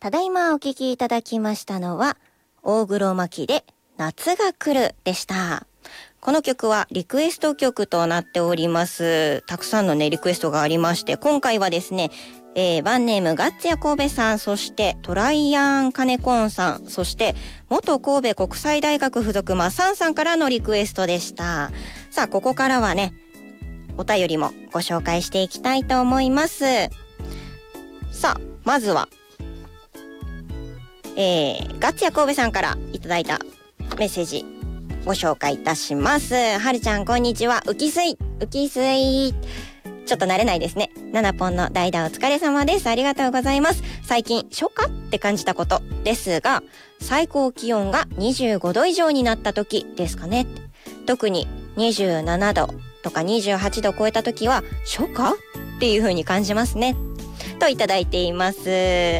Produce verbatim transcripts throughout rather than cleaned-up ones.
ただいまお聴きいただきましたのは大黒摩季で夏が来るでした。この曲はリクエスト曲となっております。たくさんのねリクエストがありまして、今回はですね、えー、バンネームガッツヤ神戸さん、そしてトライアンカネコンさん、そして元神戸国際大学附属マサンさんからのリクエストでした。さあここからはねお便りもご紹介していきたいと思います。さあまずはえー、ガッツヤ神戸さんからいただいたメッセージご紹介いたします。はるちゃんこんにちは。浮き水浮き水ちょっと慣れないですね。ナナポンの代打お疲れ様です。ありがとうございます。最近初夏って感じたことですが、最高気温がにじゅうごど以上になった時ですかね。特ににじゅうななどとかにじゅうはちど超えた時は初夏っていう風に感じますねといただいています。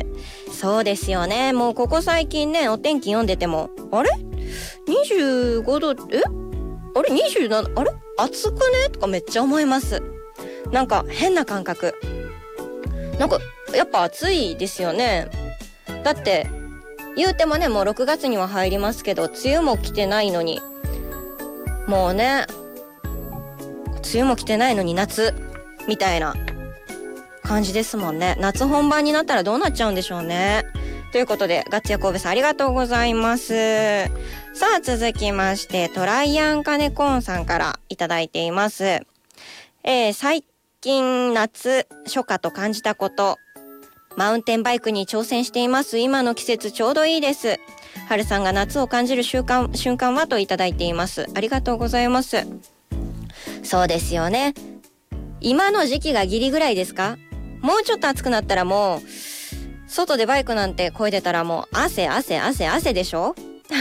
そうですよね。もうここ最近ねお天気読んでてもあれにじゅうごどえあれにじゅうななあれ暑くねとかめっちゃ思います。なんか変な感覚。なんかやっぱ暑いですよね。だって言うてもねもうろくがつには入りますけど梅雨も来てないのに、もうね梅雨も来てないのに夏みたいな感じですもんね。夏本番になったらどうなっちゃうんでしょうね。ということでガッツヤ神戸さんありがとうございます。さあ続きましてトライアンカネコーンさんからいただいています。えー、最近夏初夏と感じたこと、マウンテンバイクに挑戦しています。今の季節ちょうどいいです。春さんが夏を感じる瞬間、瞬間はといただいています。ありがとうございます。そうですよね。今の時期がギリぐらいですか。もうちょっと暑くなったらもう外でバイクなんて漕いでたらもう汗汗汗汗でしょ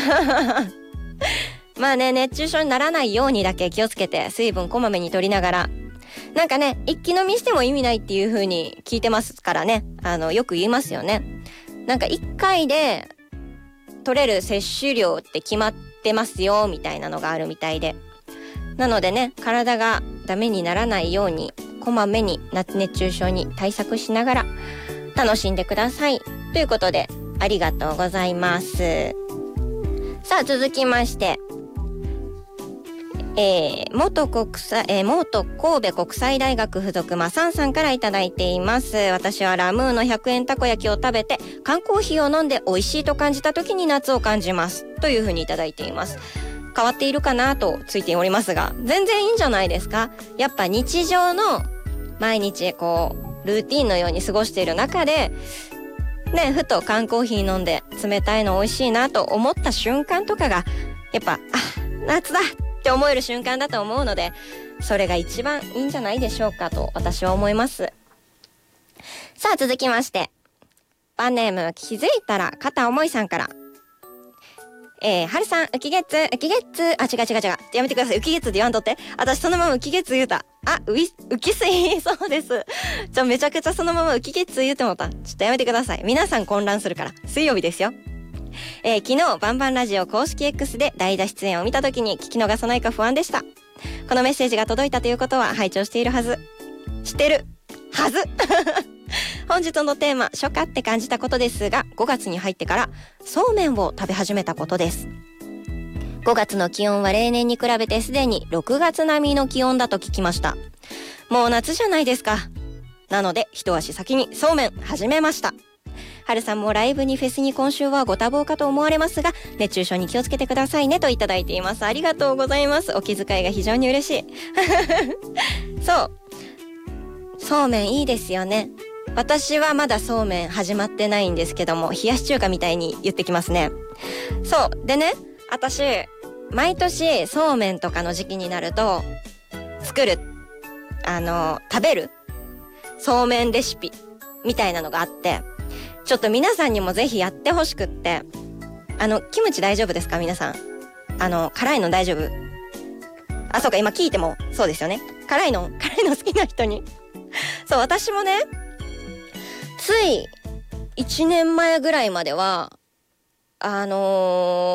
まあね熱中症にならないようにだけ気をつけて水分こまめに取りながら、なんかね一気飲みしても意味ないっていう風に聞いてますからね、あのよく言いますよね。なんかいっかいで取れる摂取量って決まってますよみたいなのがあるみたいで、なのでね体がダメにならないようにこまめに夏熱中症に対策しながら楽しんでくださいということでありがとうございます。さあ続きまして、えー、元国際、えー、元神戸国際大学附属マサンさんからいただいています。私はラムーのひゃくえんたこ焼きを食べて缶コーヒーを飲んで美味しいと感じた時に夏を感じますというふうにいただいています。変わっているかなとついておりますが、全然いいんじゃないですか。やっぱ日常の毎日こうルーティンのように過ごしている中でね、ふと缶コーヒー飲んで冷たいの美味しいなと思った瞬間とかがやっぱあ夏だって思える瞬間だと思うので、それが一番いいんじゃないでしょうかと私は思います。さあ続きまして、バンネーム気づいたら片思いさんから、えー、はるさん浮き月浮き月あ違う違う違うやめてください。浮き月って言わんとって。私そのまま浮き月言うた。あうい浮き水そうです。じゃめちゃくちゃそのまま浮き月言うてもた。ちょっとやめてください。皆さん混乱するから。水曜日ですよ。えー、昨日バンバンラジオ公式 X で代打出演を見た時に聞き逃さないか不安でした。このメッセージが届いたということは拝聴しているはず。してるはず本日のテーマ初夏って感じたことですが、ごがつに入ってからそうめんを食べ始めたことです。ごがつの気温は例年に比べてすでにろくがつ並みの気温だと聞きました。もう夏じゃないですか。なので一足先にそうめん始めました。はるさんもライブにフェスに今週はご多忙かと思われますが、熱中症に気をつけてくださいねといただいています。ありがとうございます。お気遣いが非常に嬉しいそうそうめんいいですよね。私はまだそうめん始まってないんですけども、冷やし中華みたいに言ってきますね。そうでね、私毎年そうめんとかの時期になると作るあの食べるそうめんレシピみたいなのがあって、ちょっと皆さんにもぜひやってほしくって、あのキムチ大丈夫ですか皆さん。あの辛いの大丈夫？あそうか今聞いてもそうですよね。辛いの辛いの好きな人にそう私もねついいちねんまえぐらいまではあのー